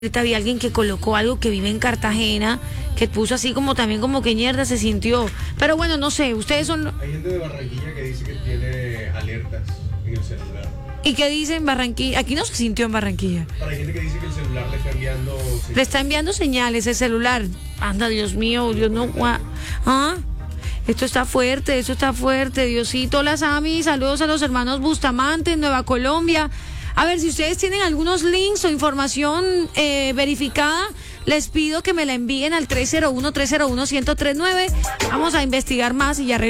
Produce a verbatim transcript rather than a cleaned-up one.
Había alguien que colocó algo que vive en Cartagena, que puso así como también como que mierda se sintió. Pero bueno, no sé, ustedes son... Hay gente de Barranquilla que dice que tiene alertas en el celular. ¿Y qué dice en Barranquilla? Aquí no se sintió en Barranquilla. Para gente que dice que el celular le está enviando... Le está enviando señales el celular. Anda, Dios mío, Dios no... ¿Ah? Esto está fuerte, esto está fuerte, Diosito. Hola, Sami, saludos a los hermanos Bustamante en Nueva Colombia. A ver, si ustedes tienen algunos links o información eh, verificada, les pido que me la envíen al tres cero uno, tres cero uno, uno cero tres nueve. Vamos a investigar más y ya regresamos.